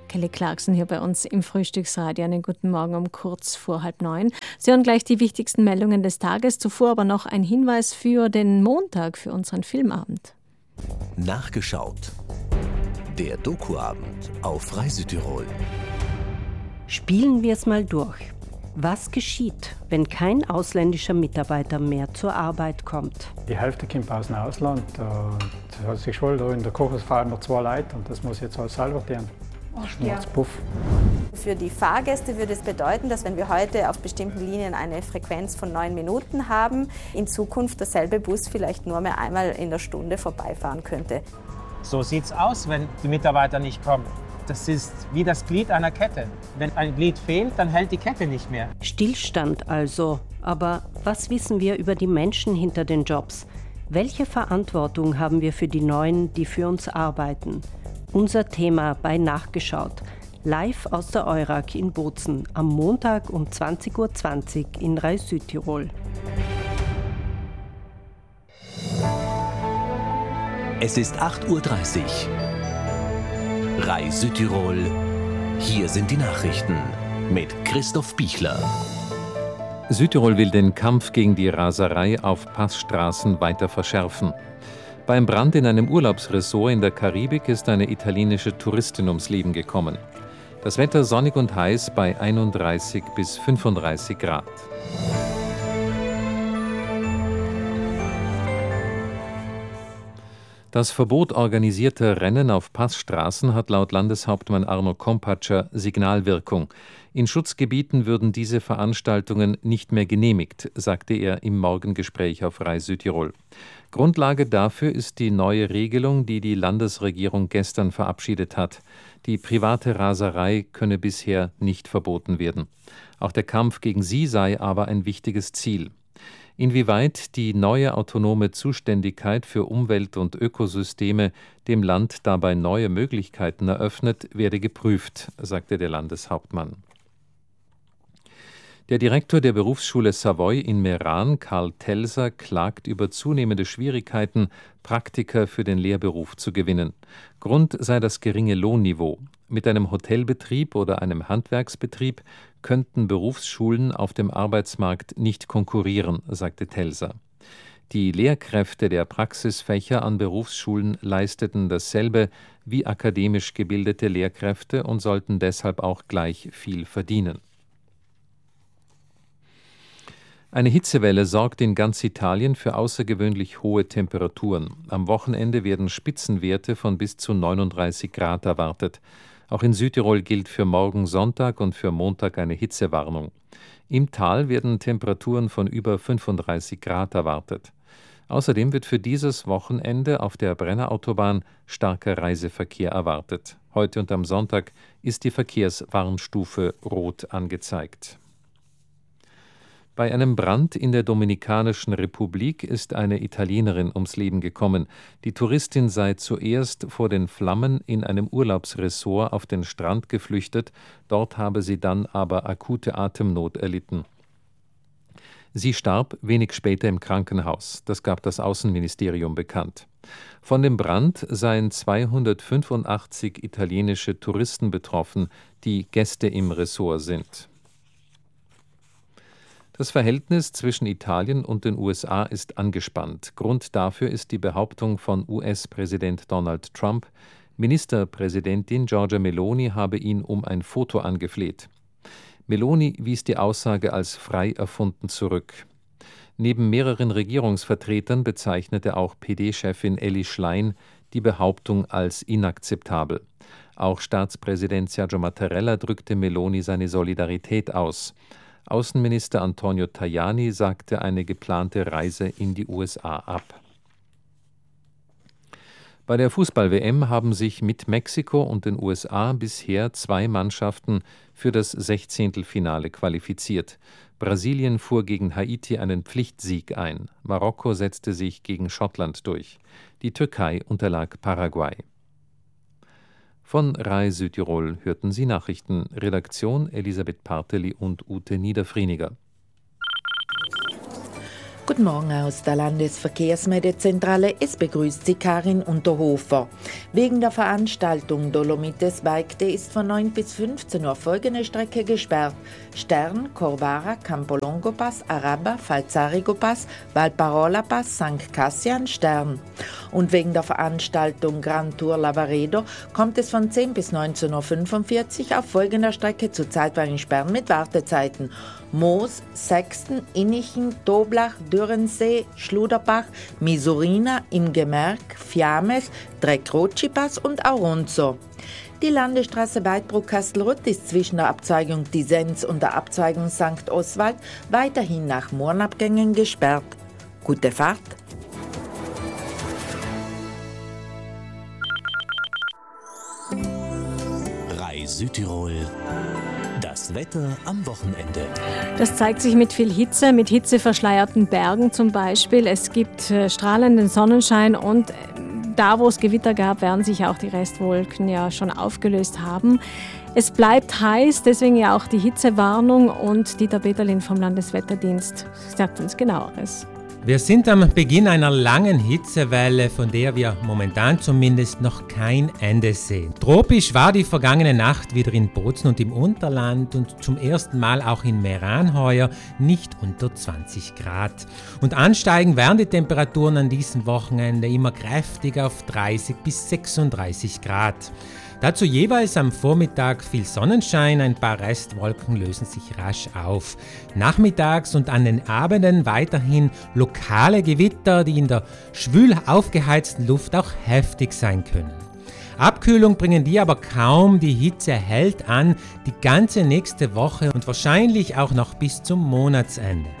Kelly Clarkson hier bei uns im Frühstücksradio. Einen guten Morgen um kurz vor 8:30. Sie hören gleich die wichtigsten Meldungen des Tages. Zuvor aber noch ein Hinweis für den Montag, für unseren Filmabend. Nachgeschaut. Der Dokuabend auf Frei Südtirol. Spielen wir es mal durch. Was geschieht, wenn kein ausländischer Mitarbeiter mehr zur Arbeit kommt? Die Hälfte kommt aus dem Ausland. Da hat sich schon in der Küche fallen noch 2 Leute und das muss jetzt alles selber tun. Schmutzpuff. Für die Fahrgäste würde es bedeuten, dass wenn wir heute auf bestimmten Linien eine Frequenz von 9 Minuten haben, in Zukunft derselbe Bus vielleicht nur mehr einmal in der Stunde vorbeifahren könnte. So sieht's aus, wenn die Mitarbeiter nicht kommen. Das ist wie das Glied einer Kette. Wenn ein Glied fehlt, dann hält die Kette nicht mehr. Stillstand also. Aber was wissen wir über die Menschen hinter den Jobs? Welche Verantwortung haben wir für die Neuen, die für uns arbeiten? Unser Thema bei Nachgeschaut. Live aus der Eurag in Bozen am Montag um 20:20 Uhr in Rei Südtirol. Es ist 8:30 Uhr. Rei Südtirol. Hier sind die Nachrichten mit Christoph Bichler. Südtirol will den Kampf gegen die Raserei auf Passstraßen weiter verschärfen. Beim Brand in einem Urlaubsresort in der Karibik ist eine italienische Touristin ums Leben gekommen. Das Wetter sonnig und heiß bei 31 bis 35 Grad. Das Verbot organisierter Rennen auf Passstraßen hat laut Landeshauptmann Arno Kompatscher Signalwirkung. In Schutzgebieten würden diese Veranstaltungen nicht mehr genehmigt, sagte er im Morgengespräch auf Rei Südtirol. Grundlage dafür ist die neue Regelung, die die Landesregierung gestern verabschiedet hat. Die private Raserei könne bisher nicht verboten werden. Auch der Kampf gegen sie sei aber ein wichtiges Ziel. Inwieweit die neue autonome Zuständigkeit für Umwelt- und Ökosysteme dem Land dabei neue Möglichkeiten eröffnet, werde geprüft, sagte der Landeshauptmann. Der Direktor der Berufsschule Savoy in Meran, Karl Telser, klagt über zunehmende Schwierigkeiten, Praktiker für den Lehrberuf zu gewinnen. Grund sei das geringe Lohnniveau. Mit einem Hotelbetrieb oder einem Handwerksbetrieb könnten Berufsschulen auf dem Arbeitsmarkt nicht konkurrieren, sagte Telser. Die Lehrkräfte der Praxisfächer an Berufsschulen leisteten dasselbe wie akademisch gebildete Lehrkräfte und sollten deshalb auch gleich viel verdienen. Eine Hitzewelle sorgt in ganz Italien für außergewöhnlich hohe Temperaturen. Am Wochenende werden Spitzenwerte von bis zu 39 Grad erwartet. Auch in Südtirol gilt für morgen Sonntag und für Montag eine Hitzewarnung. Im Tal werden Temperaturen von über 35 Grad erwartet. Außerdem wird für dieses Wochenende auf der Brennerautobahn starker Reiseverkehr erwartet. Heute und am Sonntag ist die Verkehrswarnstufe Rot angezeigt. Bei einem Brand in der Dominikanischen Republik ist eine Italienerin ums Leben gekommen. Die Touristin sei zuerst vor den Flammen in einem Urlaubsresort auf den Strand geflüchtet, dort habe sie dann aber akute Atemnot erlitten. Sie starb wenig später im Krankenhaus, das gab das Außenministerium bekannt. Von dem Brand seien 285 italienische Touristen betroffen, die Gäste im Resort sind. Das Verhältnis zwischen Italien und den USA ist angespannt. Grund dafür ist die Behauptung von US-Präsident Donald Trump, Ministerpräsidentin Giorgia Meloni habe ihn um ein Foto angefleht. Meloni wies die Aussage als frei erfunden zurück. Neben mehreren Regierungsvertretern bezeichnete auch PD-Chefin Elly Schlein die Behauptung als inakzeptabel. Auch Staatspräsident Sergio Mattarella drückte Meloni seine Solidarität aus. Außenminister Antonio Tajani sagte eine geplante Reise in die USA ab. Bei der Fußball-WM haben sich mit Mexiko und den USA bisher 2 Mannschaften für das Sechzehntelfinale qualifiziert. Brasilien fuhr gegen Haiti einen Pflichtsieg ein. Marokko setzte sich gegen Schottland durch. Die Türkei unterlag Paraguay. Von Rei Südtirol hörten Sie Nachrichten. Redaktion Elisabeth Parteli und Ute Niederfrieniger. Guten Morgen aus der Landesverkehrsmeldezentrale. Es begrüßt Sie Karin Unterhofer. Wegen der Veranstaltung Dolomites Bike Day ist von 9 bis 15 Uhr folgende Strecke gesperrt: Stern, Corvara, Campolongo Pass, Araba, Falzarigo Pass, Valparola Pass, St. Cassian, Stern. Und wegen der Veranstaltung Grand Tour Lavaredo kommt es von 10 bis 19.45 Uhr auf folgender Strecke zu zeitweiligen Sperren mit Wartezeiten: Moos, Sexten, Innichen, Toblach, Dürrensee, Schluderbach, Misurina, im Gemerk, Fiames, Dreck-Rotschi-Pass und Auronzo. Die Landesstraße Weidbruck-Kastelruth ist zwischen der Abzweigung Disenz und der Abzweigung St. Oswald weiterhin nach Mohrenabgängen gesperrt. Gute Fahrt! Südtirol. Das Wetter am Wochenende. Das zeigt sich mit viel Hitze, mit hitzeverschleierten Bergen zum Beispiel. Es gibt strahlenden Sonnenschein und da, wo es Gewitter gab, werden sich auch die Restwolken ja schon aufgelöst haben. Es bleibt heiß, deswegen ja auch die Hitzewarnung, und Dieter Peterlin vom Landeswetterdienst sagt uns Genaueres. Wir sind am Beginn einer langen Hitzewelle, von der wir momentan zumindest noch kein Ende sehen. Tropisch war die vergangene Nacht wieder in Bozen und im Unterland und zum ersten Mal auch in Meran heuer nicht unter 20 Grad. Und ansteigen werden die Temperaturen an diesem Wochenende immer kräftig auf 30 bis 36 Grad. Dazu jeweils am Vormittag viel Sonnenschein, ein paar Restwolken lösen sich rasch auf. Nachmittags und an den Abenden weiterhin lokale Gewitter, die in der schwül aufgeheizten Luft auch heftig sein können. Abkühlung bringen die aber kaum, die Hitze hält an die ganze nächste Woche und wahrscheinlich auch noch bis zum Monatsende.